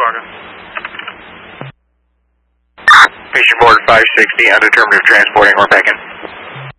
Chicago. Patient board 560, undetermined transporting or packing.